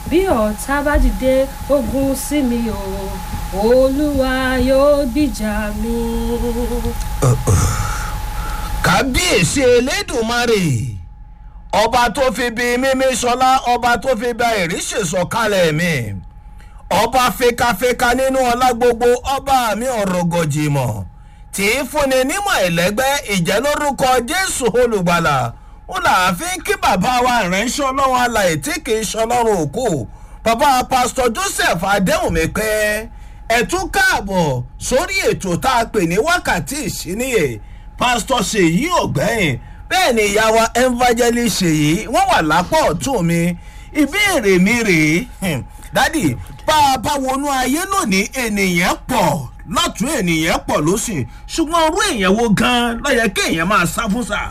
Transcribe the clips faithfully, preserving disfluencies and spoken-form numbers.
bí ọ̀tá bá dìde ogun sí mi o Olúwa yóò gbìjà mi. Kábíyèsí Elédùmarè, ọba tó fi bí mímí sọlá, ọba tó fi bá ìrísí sọ̀kalẹ̀ mi, ọba fekafeka nínú ọlá gbogbo, ọba mi ọ̀rọ̀gọ̀jìmọ̀ tí í fúnni nímọ̀ ẹ̀lẹ́gbẹ́ ìjẹ́ lórúkọ Jésù olùgbàlà. Ó là fi ń kí bàbá wa ìránṣẹ́ Ọlọ́run alààyè tí kì í ṣọlọ́run òkú, bàbá pásítọ̀ Joseph Adéwùmí pé ẹ tún káàbọ̀ sórí ètò tá a pè ní wákàtí ìṣíníyè. Pásítọ̀ Ṣèyí Ògbẹ́yìn, bẹ́ẹ̀ ni ìyá wa Evangelist Ṣèyí, wọ́n wà lápá ọ̀tún mi. Ìbéèrè mi rèé, dádì, bá a bá wọnú ayé lónìí ènìyàn pọ̀ lọ́tún ènìyàn pọ̀ lósì, ṣùgbọ́n orú èèyàn wo gan-an ló yẹ kí èèyàn máa sá fún sà?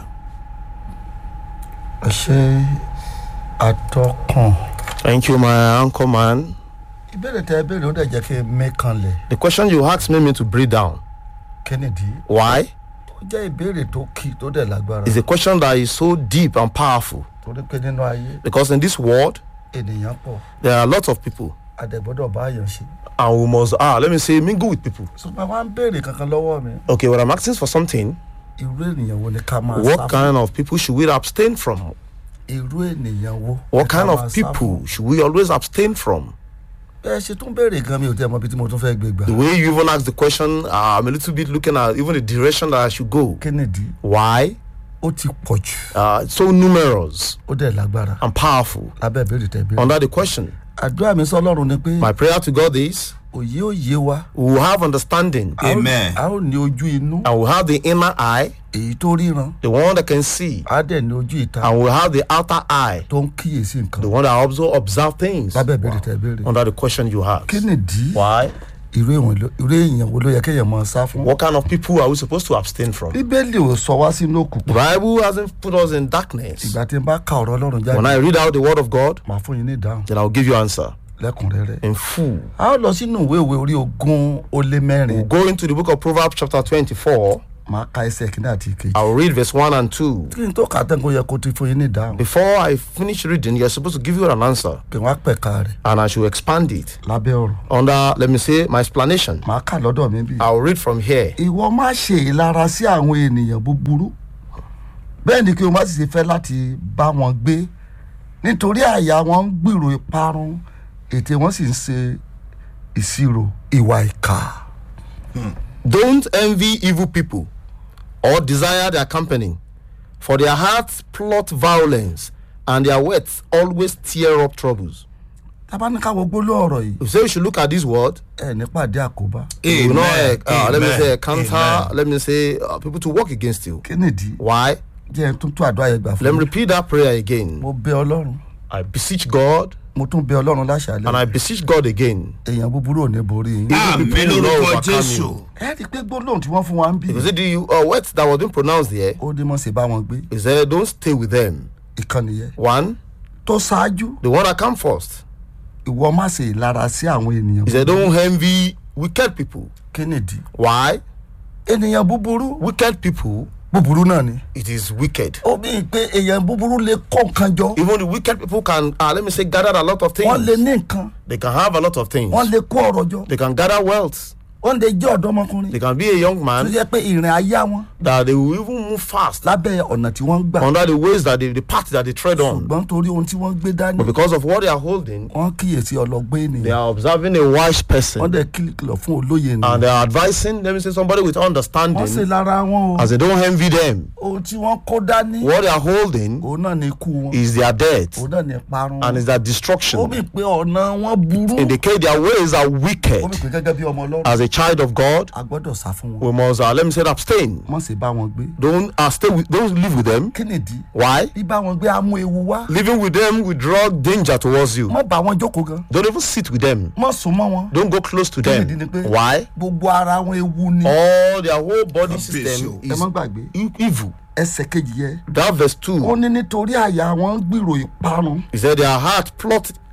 Ṣé atọ́kùn. Thank you, my uncle man. Ìbéèrè tẹ ìbéèrè ó dẹ̀ jẹ́ kí n mẹ́kànlẹ̀. The question you asked made me to breathe down. Kennedy. Why? Ó jẹ́ ìbéèrè tó kì tó dẹ̀ lágbára. It's a question that is so deep and powerful. Torí pé nínú ayé. Because in this world, ènìyàn pọ̀. there are a lot of people. Àdẹ̀gbọ́dọ̀ bá àyàn ṣe. And we must, ah, let me say, mingle with people. Ṣùgbọ́n wá ń béèrè kankan lọ́wọ́ mi. Okay, when I'm asking for something, Irú ènìyàn wo ni ká máa sá fún? what kind of people should we abstain from? Irú ènìyàn wo. What kind of people should we always abstain from? Ẹ ṣe tún béèrè gan mi ò tẹ́ mọ bí tí mo tún fẹ́ gbé gbà. The way you even ask the question, uh, I'm a little bit looking at even the direction that I should go. Kennedy. Why? Ó ti pọ̀ jù. Uh, it's so numerous Ó dẹ̀ lágbára. and powerful. Lábẹ́ ìbéèrè tẹ ìbéèrè. Under the question, Àdúrà mi sọ Ọlọ́run ni pé my prayer to God is, òye òye wa. we will have understanding A ó- Amen. A ó ní ojú inú. and we'll have the inner eye, Èyí tó ríran. the one that can see, A dẹ̀ ní ojú ìta. and we'll have the outer eye, Tó ń kíyèsí nǹkan. the one that also observe things. Lábẹ́ ìbéèrè tẹ ìbéèrè. Under the question you have. Kennedy. Why? Irú èèyàn ló- irú èèyàn wo ló yẹ kéèyàn máa sá fún? What kind of people are we supposed to abstain from? The Bíbélì ò sọ wá sínú òkùnkùn. Bible hasn't put us in darkness. Ìgbà tí n bá ka ọ̀rọ̀ Ọlọ́run When jáde, I read out the word of God, màá fún yín ní ìdáhùn then I'll give you answer lẹ́kùnrẹ́rẹ́. in full. A ó lọ sínú ìwé òwe orí ogún ó lé mẹ́rin. We'll go into the book of Proverbs chapter twenty-four. Màá ka ẹsẹ̀ kìíní àti ìkejì. I'll read verse one and two. Kí n tó kà á tán kó yẹ kó ti fún yín ní ìdáhùn. Before I finish reading, you're supposed to give you an answer, Kí wọ́n á pẹ̀ka rẹ̀ and I should expand it lábẹ́ ọ̀rọ̀. under, let me say, my explanation. Màá kà lọ́dọ̀ mi bí. I'll read from here. Ìwọ má ṣe ìlara sí àwọn ènìyàn búburú. Bẹ́ẹ̀ ni kí o má sì ṣe fẹ́ láti bá wọn gbé. Nítorí àyà wọn ń gbèrò ìparun, ètè wọn sì ń ṣe ìṣirò ìwà ìkà. Don't envy evil people or desire their company, for their hearts plot violence, and their words always tear up troubles. Tábà ní ká wo gbólóhùn ọ̀rọ̀ yìí. You say we should look at this word. Ẹ ní pàdé àkóbá. You will not, uh, uh, let me Amen. say, counter, Amen. let me say, uh, people to work against you. Kennedy. Why? Jẹ́ ẹ tún tún àdúrà yẹn gbà Let fún me mi. repeat that prayer again. Mo bẹ Ọlọ́run. I beseech God, Mo tún bẹ Ọlọ́run and láṣàlẹ̀. I beseech God again. Èèyàn búburú ò ní borí yín. Àmín People will not lórúkọ overcome Jésù. you. Ẹ rí i pé gbólóhùn tí wọ́n fún wa ń bí. Because the uh, words that were being pronounced there, Ó dé mọ́ sí bá wọn gbé. he said, don't stay with them. Ìkànnì yẹn. One, Tó ṣáájú, the one that come first. ìwọ má ṣe ìlara sí àwọn ènìyàn. He said, don't envy wicked people. Kennedy. Why? Ènìyàn búburú. Wicked people, Búburú náà ni. it is wicked. Ó bí pé èèyàn búburú lè kọ́ nǹkan jọ. Even the wicked people can, uh, let me say, gather a lot of Wọ́n lè things. ní nǹkan. They can have a lot of things. Wọ́n lè kó ọ̀rọ̀ jọ. They can gather wealth. Wọ́n lè jẹ́ ọ̀dọ́mọkùnrin. They can be a young Tó man jẹ́ pé ìrìn ayé wọn that they will even move fast lábẹ́ ọ̀nà tí wọ́n ń gbà. under the ways that they, the path that they tread on. Ṣùgbọ́n torí ohun tí wọ́n gbé dání. But because of what they are holding, Wọ́n kíyèsí ọlọ́gbọ́n they ènìyàn. are observing a wise Wọ́n person, dẹ̀ kìlọ̀ fún olóye and ènìyàn. they are advising, let me say, somebody with Wọ́n ṣe understanding, lára wọn o. as they don't envy them. Ohun tí wọ́n kó dání. What they are holding Òun náà ni ikú wọn. is their death, Òun náà ni ìparun. and is their Ó destruction. bí pé ọ̀nà wọn burú. Indicate their ways are Ó bí wicked. pé gẹ́gẹ́ bí ọmọ Ọlọ́run. As a child of God, A gbọ́dọ̀ sá fún wọn. we must, uh, let me say, abstain. Mọ̀ sí bá wọn gbé. Don't uh, stay with, don't live with them. Kennedy. Why? Bí bá wọn gbé á mú ewu wá. Living with them will draw danger towards you. Mọ̀ bá wọn jókòó gan. Don't even sit with them. Mọ̀ sún mọ́ wọn. Don't go close to Kennedy them. ni pé Why? gbogbo ara wọn ewu ni. All their whole body God system bless you. Ẹ is má gbàgbé. e- evil. Ẹsẹ̀ kejì yẹ. That verse Ó two, ní nítorí àyà wọn ń gbèrò ìparun. he said their heart plot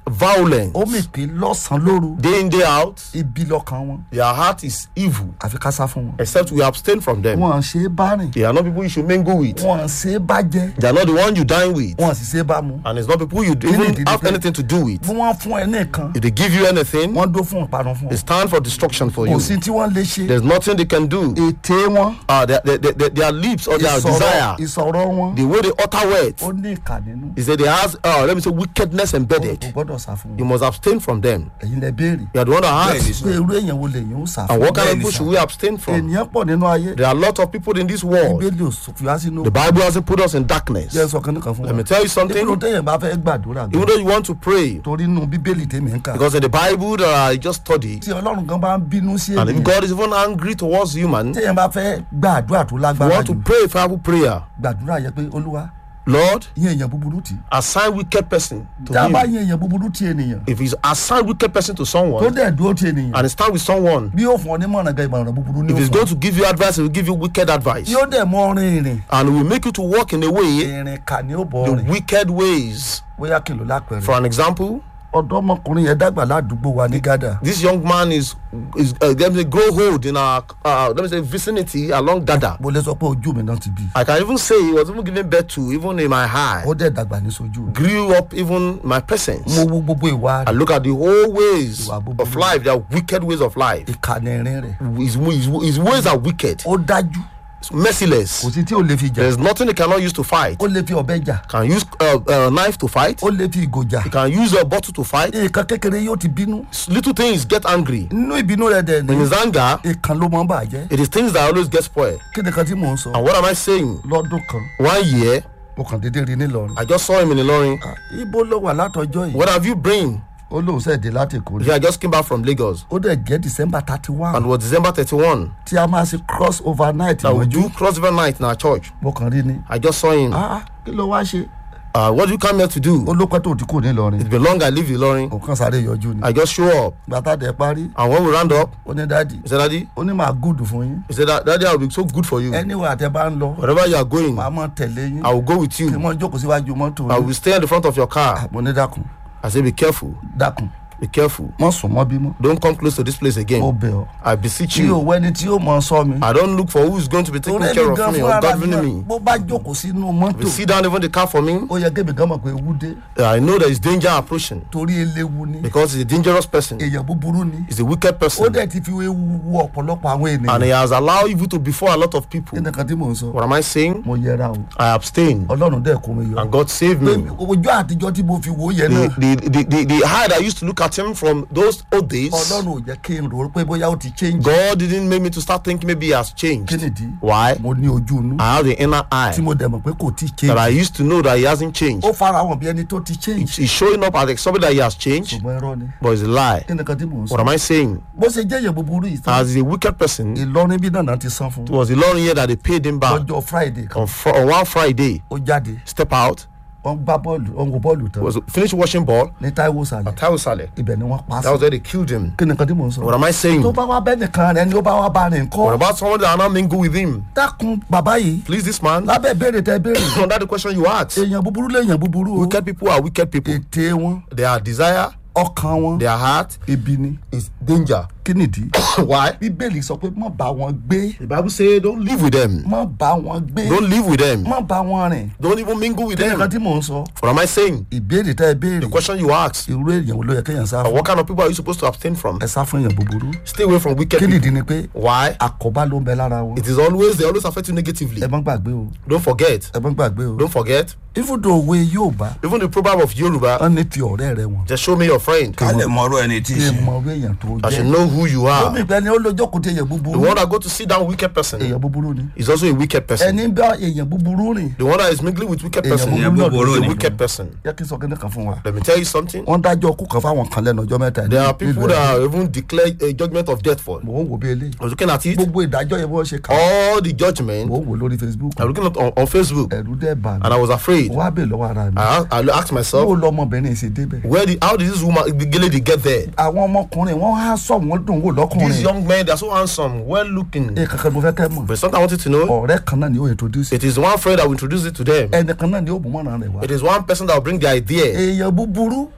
violence. ó mì pé lọ́sàn-án lóru Day in, day out, ibi lọ́kàn wọn their heart is evil. àfi ká sá fún wọn. Except we abstain from them. wọn ṣe é bá rìn They are not people you should mingle with. wọn ṣe é bá jẹ They are not the one you dine with. wọn sì ṣe é bá mu. And it's not people you Kí ni even ìdí ni have pé anything to do with. bí wọ́n fún ẹ nìkan If they give you anything, wọ́n dó fún ìparun fún they ọ. stand for destruction for kò you. sí tí wọ́n lè ṣe. There's nothing they can do. ète wọn Uh, their, their, their, their lips or their ìsọ̀rọ̀ desire, ìsọ̀rọ̀ wọn the way they utter words, ó ní ìkà nínú. is that they has, uh, let me say, wickedness o embedded. gbọ́dọ̀ sá fún You wọn. must abstain from them. ẹ̀yin lẹ béèrè You are the one that Bẹ́ẹ̀ni asks. sir. pé irú èèyàn wo lèyìn ó sá And fún. what kind of Bẹ́ẹ̀ni people sir. should we abstain from? ènìyàn pọ̀ nínú ayé. There are a lot of people in this world. bíbélì ò fi wá sínú. The Bible hasn't put us in darkness. jẹ́ sọ kan nìkan fún Let me wa. tell you ìbúrò something. téèyàn bá fẹ́ gbàdúrà Even gan. though you want to pray, torí inú bíbélì tèmi ń kà. because in the Bible that I just studied, tí ọlọ́run kan bá ń bínú sí and if ènìyàn. God is even angry towards human, you téèyàn bá fẹ́ gbàdúrà tó lágbára want to jù. pray a powerful prayer. gbàdúrà yẹ pé olúwa Lord, yín èèyàn búburú tì. assign wicked person to tá a bá him. yín èèyàn búburú tì ènìyàn. If he's assigned wicked person to tó someone dẹ̀ dúró tì ènìyàn. and stand with someone, bí yóò fún ọ ní mọ̀ràn gan ìmọ̀ràn búburú ní if he's òfin. going to give you advice, he will give you wicked advice. yóò dẹ̀ mọ ọrin ìrìn. And will make you to walk in a way, ìrìn kà ní ó bọ̀ the ọrin. wicked ways. bóyá kìlọ̀ lápẹ̀rẹ̀. For an example, ọ̀dọ́mọkùnrin yẹn dàgbà ládùúgbò wa ní gádà. this young man is is uh, let me say, grow old in our uh, let me say vicinity along Dada. mo lè sọ pé ojú mi náà ti bí. I can even say he was even giving birth to even in my eye. ó dẹ̀ dàgbà ní sojú. Grew up even my presence. mo wo gbogbo ìwà I rẹ̀. look at the whole ways Ìwà búburú. of life. They are wicked ways of life. ìkànnì ìrìn rẹ̀. His, his, his ways are wicked, ó dájú. merciless. kò sí tí ò lè fi jà. There's nothing he cannot use to fight. ó lè fi ọ̀bẹ jà. Can use uh, uh, knife to fight. ó lè fi ìgò jà. He can use a bottle to fight. nǹkan kékeré yóò ti bínú. Little things get angry. nínú ìbínú rẹ̀ dẹ̀ In ní. his anger, ìkan ló máa ń bàjẹ́. it is things that always get spoiled. kí ni kan tí mò ń sọ. And what am I saying? lọ́dún kan One year, mo kàn déédéé rí nílọrin. I just saw him in Ilorin. ibo ló wà látọjọ́ yìí. What have you bring? ó lóun sẹ́ẹ̀dẹ̀ láti èkó rí. Yeah, I just came back from Lagos. ó dẹ̀ jẹ́ december thirty one. And it was December thirty-first. tí a máa ṣe cross over night That we ìwọ́jú. do crossover night in our church. mo kàn rí ni. I just saw him. ah kí ló wá ṣe. Uh, what do you come here to do? ó ló pẹ́ tó ti kò nílọrin. It's been long I live in Ilorin. òun kàn sáré yọjú ni. I just show up. gbàtà dẹ̀ parí. And when we round up, ó ní dáàdì. he said, Daddy, ó ní màá gùdù fún yín. he said, that, Daddy, I will be so good for you. anywhere àtẹ bá ń lọ. Wherever you are going, màá mọ̀ tẹ̀lé yín. I will go with kí you. wọ́n jókòó síwájú mọ́tò I yín. will stay in the front of your car. mo ní dákun I say, be careful. dákun Be careful. mọ́ sùn mọ́ bímọ. Don't come close to this place ó again. bẹ̀ ọ́. I beseech tí o you. wẹ́ni tí ó mọ̀ sọ mi. I don't look for who is going to be taking torí care èmi of gan me fúnra or mi governing náà me. bó bá jókòó sínú If you mọ́tò. sit down even the car for me, ó yẹ kébì gan mọ̀ pé ewu dé. I know there is danger approaching torí eléwu ni. because he's a dangerous person. èèyàn búburú ni. He's a wicked ó person. dẹ̀ ti fi ewu wo ọ̀pọ̀lọpọ̀ àwọn And ènìyàn. he has allowed evil to befall a lot of people. kí ni kan tí mò ń sọ. What am I saying? mo yẹra o. I abstain. ọlọ́run dẹ̀ kó mi yọ. And God saved pé me. ojú àtijọ́ tí mo fi wò ó yẹn The, náà. the, the, the, the eye that I used to look at him from those old days, ọlọ́run ò jẹ́ kí n rò ó pé bóyá ó ti change. God didn't make me to start thinking maybe he has kí changed. nìdí. Why? mo ní ojú inú. I have the inner tí eye mo dẹ̀ mọ̀ pé kò tí that I change. used to know that he hasn't changed. ó fara hàn bí ẹni tó ti change. He's showing up as somebody that he has changed, ṣùgbọ́n irọ́ ni. but it's a lie. kí ni kan tí mò ń What sọ. am I saying? bó ṣe jẹ́ èèyàn búburú yìí tán. As a wicked person, it ìlọrin bí náà ti san fún. was the Lord here that they paid him back lọ́jọ́ friday kan. on, fr- on one Friday. ó jáde. Step out, wọ́n gbá bọ́ọ̀lù wọ́n wo bọ́ọ̀lù tán. was finished watching ball. ní táíwò sàlẹ̀. Taiwo Saleh. ibẹ̀ ni wọ́n pa That was sí. where they killed him. kí ni kan tí mò ń sọ. What am I saying? tó bá wá bẹ́ẹ̀ nìkan rẹ̀ ni ó bá wá bá rìn What kọ́. about someone that are not mingle with him? dákun bàbá yìí. Please, this man. lábẹ́ ìbéèrè tẹ béèrè. Under the question you asked, èèyàn búburú léèyàn búburú o. wicked people are wicked people. ète wọn Their desire, ọkàn wọn their heart ibi ni. is danger. kí nìdí. Why? bíbélì sọ pé má bá wọn gbé. The Bible says, don't live with them. má bá wọn gbé. Don't live with them. má bá wọn rìn. Don't even mingle with kí ni kan them. tí mò ń sọ. What am I saying? ìbéèrè tẹ béèrè. The question you asked, irú èèyàn wo ló yẹ kéèyàn sá uh, fún. what kind of people are you supposed to abstain from? ẹ sá fún èèyàn búburú. Stay away from wicked kí people. nìdí ni pé Why? àkóbá ló ń bẹ lára wọn. It is always, they always affect you negatively. ẹ má gbàgbé o. Don't forget. ẹ má gbàgbé o. Don't forget. ibùdó òwe Yorùbá Even the proverb of Yoruba, wọn ní fi ọ̀rẹ́ rẹ wọn. just show me your friend. ká lè mọ ọ̀rọ̀ ẹni tí í kí ṣe. n mọ orí èèyàn tó I should jẹ́. know who you omi are. ìpẹ́ ni ó lójókòó tí èèyàn The búburú. one that go to sit down wicked person èèyàn búburú ni. is also a wicked person. ẹni bá èèyàn búburú rìn. The one that is mingling with wicked Èèyàn person Èèyàn búburú búburú is a ni. wicked person. yẹ kí n sọ kíni kan fún wa. Let me tell you something. wọ́n dájọ́ ọkú kan fáwọn kan lẹ́nu ọjọ́ mẹ́ta. There are ní- people nílùú that ẹ̀. are even declare a judgment of death for. mò ń wò bí eléyìí. I was looking at it. gbogbo ìdájọ́ yẹn bí wọ́n ṣe kà. All the judgment. mò ń wò lórí Facebook. I was looking at on, on Facebook, ẹ̀rù dẹ́ bà mí. and I was afraid. wọ́n á bè lọ́wọ́ ara mi. I, I asked bó myself, lọmọbìnrin ṣe débẹ̀. where the how did this woman, the lady, get there? àwọn ọmọkùnrin wọn á sọ wọn dùn wò These lọkùnrin. young men, they're so handsome, well looking. ẹ kankan mo fẹ́ kẹ́ mọ̀. But something I wanted to know. ọ̀rẹ́ kan náà ni ó introduce. It is one friend that will introduce it to them. ẹnìkan náà ni ó bù mọ́ra rẹ̀ wá. It is one person that will bring the idea. èèyàn búburú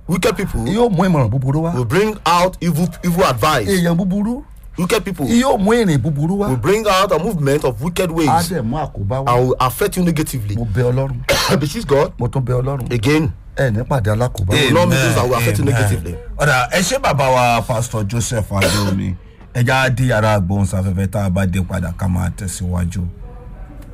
Wicked people yóò mú ìmọ̀ràn búburú wá. will bring out evil evil advice. èèyàn búburú Wicked people yóò mú ìrìn búburú wá. will bring out a movement of wicked á ways dẹ̀ mú àkóbá wá. and will affect you negatively. mo bẹ ọlọ́run I beseech God mo tún bẹ ọlọ́run again. ẹ ní pàdé alákòóbá. Amen. Lord, make things that will affect you negatively. ọ̀dà ẹ ṣé bàbá wa pastor Joseph Adéoní ẹja dí yàrá agbóhùnsáfẹ́fẹ́ tá a bá dé padà ká máa tẹ̀síwájú.